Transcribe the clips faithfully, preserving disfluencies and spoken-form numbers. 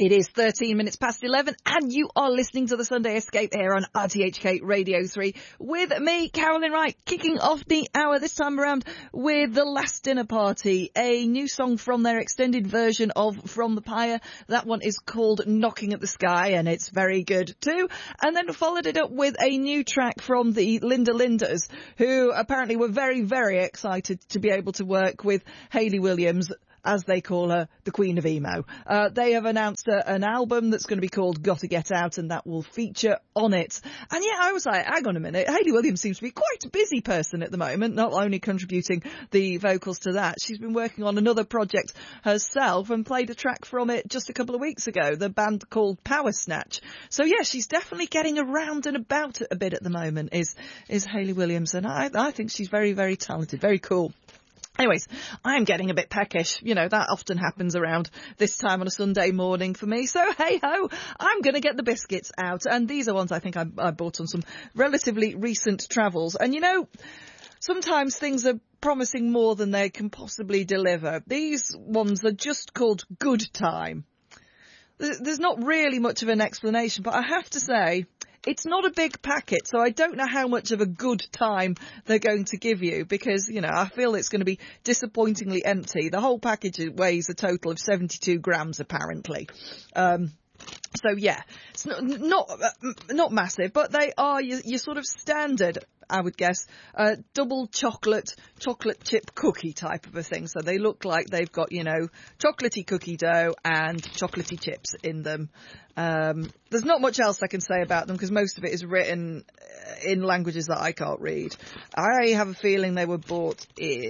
It is thirteen minutes past eleven and you are listening to the Sunday Escape here on R T H K Radio three with me, Carolyn Wright, kicking off the hour this time around with The Last Dinner Party, a new song from their extended version of From the Pyre. That one is called Knocking at the Sky and it's very good too. And then followed it up with a new track from the Linda Lindas, who apparently were very, very excited to be able to work with Hayley Williams, as they call her, the Queen of Emo. Uh, they have announced a, an album that's going to be called Gotta Get Out, and that will feature on it. And yeah, I was like, hang on a minute, Hayley Williams seems to be quite a busy person at the moment, not only contributing the vocals to that, she's been working on another project herself and played a track from it just a couple of weeks ago, the band called Power Snatch. So yeah, she's definitely getting around and about a bit at the moment, is, is Hayley Williams, and I, I think she's very, very talented, very cool. Anyways, I'm getting a bit peckish. You know, that often happens around this time on a Sunday morning for me. So, hey-ho, I'm going to get the biscuits out. And these are ones I think I, I bought on some relatively recent travels. And, you know, sometimes things are promising more than they can possibly deliver. These ones are just called Good Time. There's not really much of an explanation, but I have to say, it's not a big packet, so I don't know how much of a good time they're going to give you because, you know, I feel it's going to be disappointingly empty. The whole package weighs a total of seventy-two grams, apparently. Um, so, yeah, it's not not, uh, not massive, but they are your, your sort of standard, I would guess, uh, double chocolate, chocolate chip cookie type of a thing. So they look like they've got, you know, chocolatey cookie dough and chocolatey chips in them. Um, there's not much else I can say about them because most of it is written in languages that I can't read. I have a feeling they were bought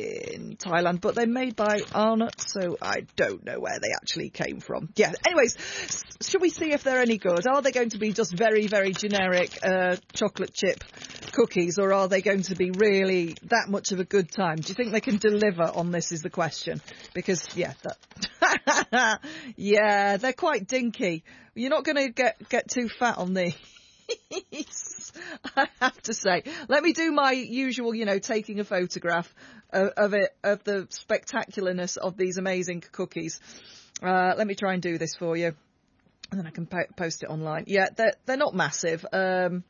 in Thailand, but they're made by Arnott, so I don't know where they actually came from. Yeah, anyways, should we see if they're any good? Are they going to be just very, very generic uh, chocolate chip cookies, or are they going to be really that much of a good time? Do you think they can deliver on this is the question? Because, yeah, that yeah, they're quite dinky. You're not going to get get too fat on these, I have to say. Let me do my usual, you know, taking a photograph of, of it, of the spectacularness of these amazing cookies. Uh, let me try and do this for you, and then I can po- post it online. Yeah, they're they're not massive. Um,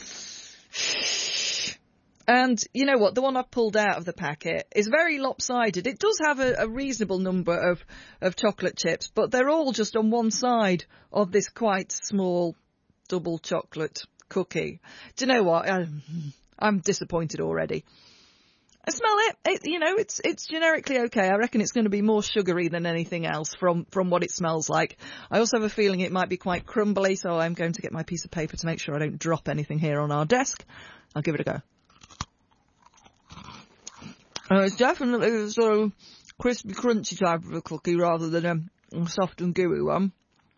And you know what? The one I've pulled out of the packet is very lopsided. It does have a, a reasonable number of, of chocolate chips, but they're all just on one side of this quite small double chocolate cookie. Do you know what? I'm, I'm disappointed already. I smell it. it. You know, it's it's generically okay. I reckon it's going to be more sugary than anything else from, from what it smells like. I also have a feeling it might be quite crumbly, so I'm going to get my piece of paper to make sure I don't drop anything here on our desk. I'll give it a go. Uh, it's definitely a sort of crispy, crunchy type of a cookie rather than a soft and gooey one.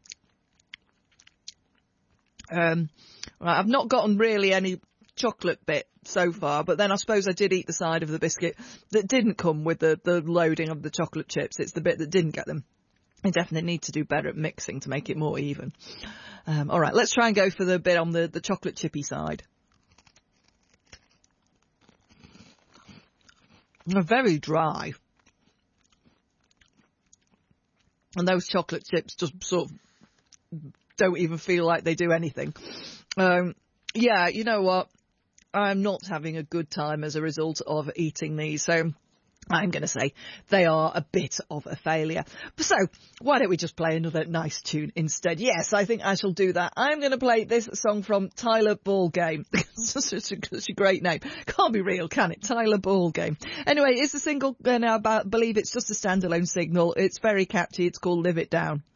Um, I've not gotten really any chocolate bit so far, but then I suppose I did eat the side of the biscuit that didn't come with the, the loading of the chocolate chips. It's the bit that didn't get them. I definitely need to do better at mixing to make it more even. Um, all right, let's try and go for the bit on the, the chocolate chippy side. They're very dry. And those chocolate chips just sort of don't even feel like they do anything. Um, yeah, you know what? I'm not having a good time as a result of eating these. So I'm going to say they are a bit of a failure. So why don't we just play another nice tune instead? Yes, I think I shall do that. I'm going to play this song from Tyler Ballgame. Such a, such a great name. Can't be real, can it? Tyler Ballgame. Anyway, it's a single, and I believe it's just a standalone single. It's very catchy. It's called Live It Down.